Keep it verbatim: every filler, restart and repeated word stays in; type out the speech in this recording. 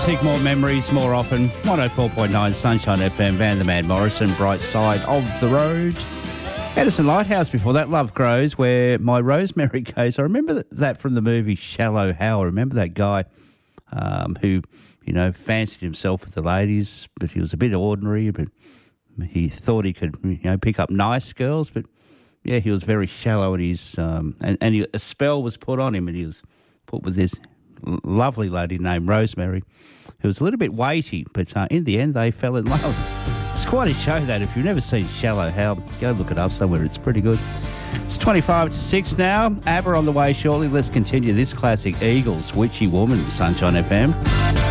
Seek more memories more often. one oh four point nine Sunshine F M, Van the Man Morrison, Bright Side of the Road. Edison Lighthouse before that, Love Grows, where my Rosemary goes. I remember that from the movie Shallow Hal. I remember that guy um, who, you know, fancied himself with the ladies, but he was a bit ordinary, but he thought he could, you know, pick up nice girls, but yeah, he was very shallow in his, um, and, and he, a spell was put on him, and he was put with this lovely lady named Rosemary, who was a little bit weighty, but uh, in the end they fell in love. It's quite a show, that. If you've never seen Shallow Hal, go look it up somewhere. It's pretty good. It's twenty-five to six now. ABBA on the way shortly. Let's continue this classic Eagles, Witchy Woman, Sunshine F M.